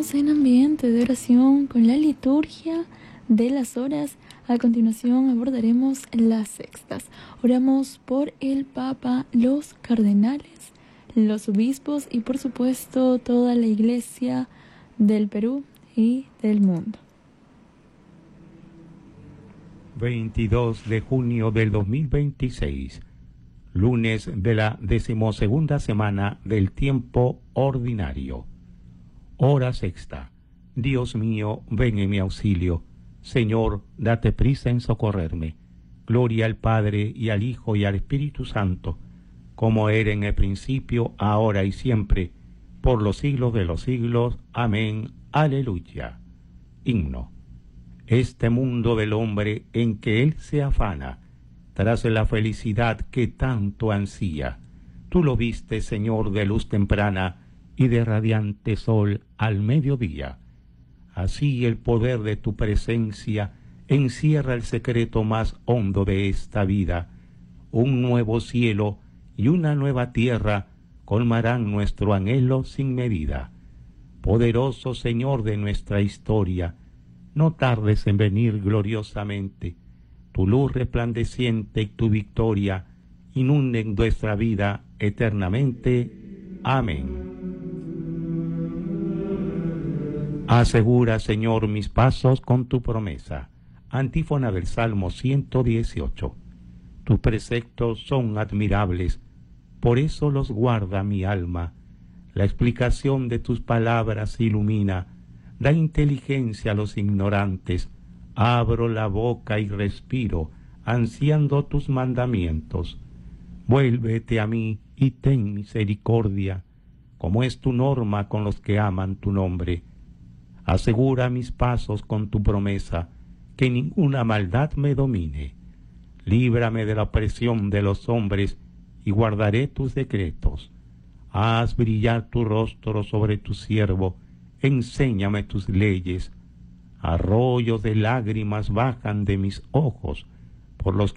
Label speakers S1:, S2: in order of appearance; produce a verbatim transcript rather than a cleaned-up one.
S1: entramos en ambiente de oración con la liturgia de las horas. A continuación abordaremos las sextas. Oramos por el Papa, los cardenales, los obispos y por supuesto toda la Iglesia del Perú y del mundo.
S2: veintidós de junio del dos mil veintiséis, lunes de la decimosegunda semana del tiempo ordinario. Hora sexta. Dios mío, ven en mi auxilio. Señor, date prisa en socorrerme. Gloria al Padre, y al Hijo, y al Espíritu Santo, como era en el principio, ahora y siempre, por los siglos de los siglos. Amén. Aleluya. Himno. Este mundo del hombre en que él se afana, tras la felicidad que tanto ansía, tú lo viste, Señor, de luz temprana y de radiante sol al mediodía. Así el poder de tu presencia encierra el secreto más hondo de esta vida. Un nuevo cielo y una nueva tierra colmarán nuestro anhelo sin medida. Poderoso Señor de nuestra historia, no tardes en venir gloriosamente. Tu luz resplandeciente y tu victoria inunden nuestra vida eternamente. Amén. Asegura, Señor, mis pasos con tu promesa. Antífona del Salmo ciento dieciocho. Tus preceptos son admirables, por eso los guarda mi alma. La explicación de tus palabras ilumina, da inteligencia a los ignorantes. Abro la boca y respiro, ansiando tus mandamientos. Vuélvete a mí y ten misericordia, como es tu norma con los que aman tu nombre. Asegura mis pasos con tu promesa, que ninguna maldad me domine. Líbrame de la opresión de los hombres, y guardaré tus decretos. Haz brillar tu rostro sobre tu siervo, enséñame tus leyes. Arroyos de lágrimas bajan de mis ojos, por los